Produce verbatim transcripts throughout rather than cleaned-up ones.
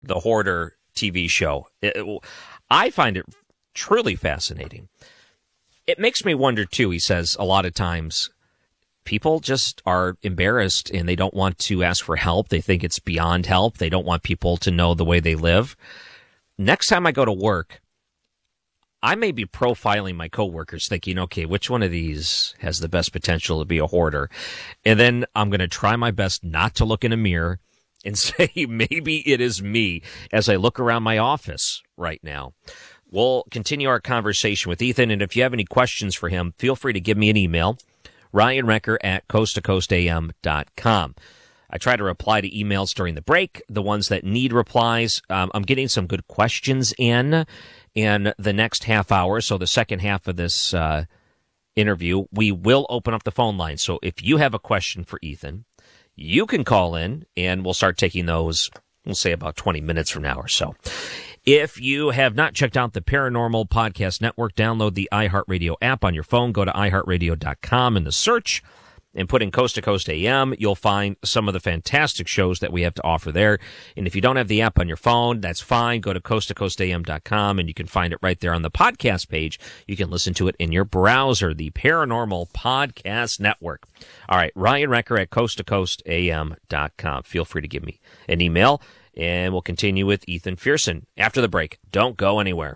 the Hoarder T V show. It, it, I find it truly fascinating. It makes me wonder, too, he says, a lot of times people just are embarrassed and they don't want to ask for help. They think it's beyond help. They don't want people to know the way they live. Next time I go to work, I may be profiling my coworkers, thinking, okay, which one of these has the best potential to be a hoarder? And then I'm going to try my best not to look in a mirror and say, maybe it is me as I look around my office right now. We'll continue our conversation with Ethan, and if you have any questions for him, feel free to give me an email, Ryan Recker at coast to coast a m dot com. I try to reply to emails during the break, the ones that need replies. Um, I'm getting some good questions in in the next half hour, so the second half of this uh, interview, we will open up the phone line. So if you have a question for Ethan, you can call in, and we'll start taking those, we'll say about twenty minutes from now or so. If you have not checked out the Paranormal Podcast Network, download the iHeartRadio app on your phone. Go to i heart radio dot com in the search and put in Coast to Coast A M. You'll find some of the fantastic shows that we have to offer there. And if you don't have the app on your phone, that's fine. Go to coast to coast a m dot com and you can find it right there on the podcast page. You can listen to it in your browser, the Paranormal Podcast Network. All right, Ryan Recker at coast to coast a m dot com. Feel free to give me an email. And we'll continue with Ethan Fearson after the break. Don't go anywhere.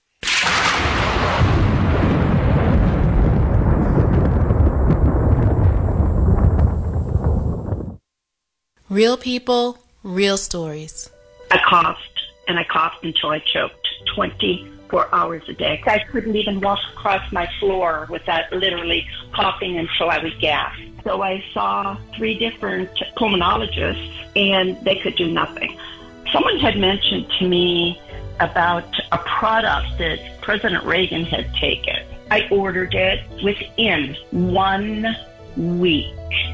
Real people, real stories. I coughed, and I coughed until I choked twenty-four hours a day. I couldn't even walk across my floor without literally coughing until I would gasp. So I saw three different pulmonologists, and they could do nothing. Someone had mentioned to me about a product that President Reagan had taken. I ordered it within one week.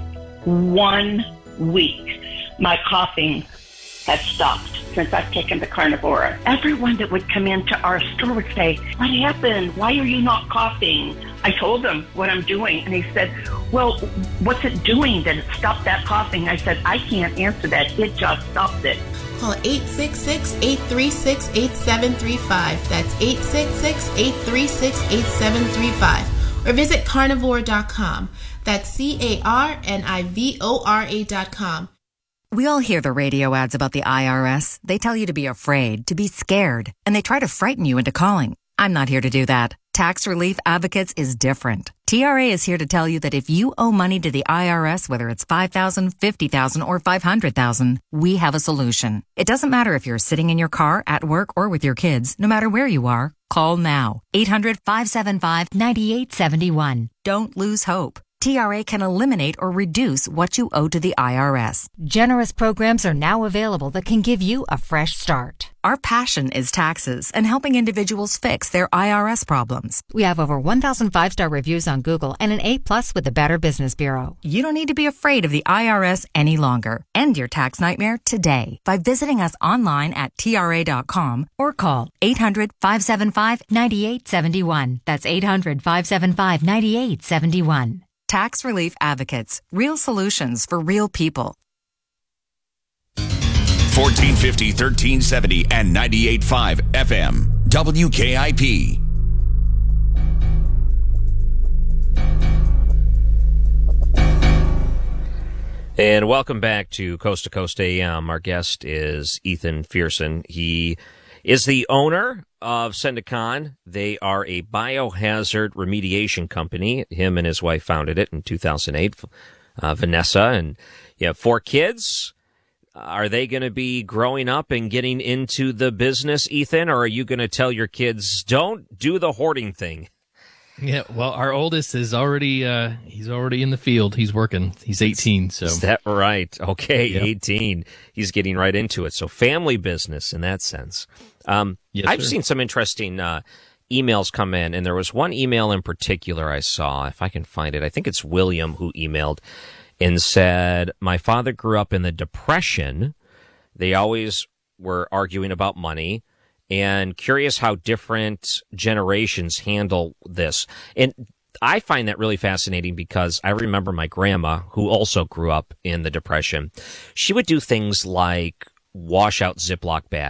One week. My coughing had stopped since I've taken the Carnivora. Everyone that would come into our store would say, "What happened? Why are you not coughing?" I told them what I'm doing, and he said, "Well, what's it doing that it stopped that coughing?" I said, "I can't answer that. It just stopped it." Call eight six six, eight three six, eight seven three five. That's eight six six, eight three six, eight seven three five. Or visit carnivore dot com. That's C A R N I V O R A dot com. We all hear the radio ads about the I R S. They tell you to be afraid, to be scared, and they try to frighten you into calling. I'm not here to do that. Tax Relief Advocates is different. T R A is here to tell you that if you owe money to the I R S, whether it's five thousand dollars, fifty thousand dollars, or five hundred thousand dollars, we have a solution. It doesn't matter if you're sitting in your car, at work, or with your kids. No matter where you are, call now. eight hundred, five seven five, nine eight seven one. Don't lose hope. T R A can eliminate or reduce what you owe to the I R S. Generous programs are now available that can give you a fresh start. Our passion is taxes and helping individuals fix their I R S problems. We have over one thousand five-star reviews on Google and an A plus with the Better Business Bureau. You don't need to be afraid of the I R S any longer. End your tax nightmare today by visiting us online at T R A dot com or call eight hundred, five seven five, nine eight seven one. That's eight hundred, five seven five, nine eight seven one. Tax Relief Advocates. Real solutions for real people. fourteen fifty, thirteen seventy, and ninety-eight point five F M. W K I P. And welcome back to Coast to Coast A M. Our guest is Ethan Fearson. He is the owner of Sendicon. They are a biohazard remediation company. Him and his wife founded it in two thousand eight, uh, Vanessa. And you have four kids. Are they going to be growing up and getting into the business, Ethan, or are you going to tell your kids, don't do the hoarding thing? Yeah, well, our oldest is already, uh, he's already in the field. He's working. He's eighteen, so. Is that right? Okay, yep. eighteen. He's getting right into it. So family business in that sense. Um, yes, I've sir. seen some interesting uh, emails come in, and there was one email in particular I saw, if I can find it. I think it's William who emailed and said, my father grew up in the Depression. They always were arguing about money, and curious how different generations handle this. And I find that really fascinating because I remember my grandma, who also grew up in the Depression, she would do things like wash out Ziploc bags.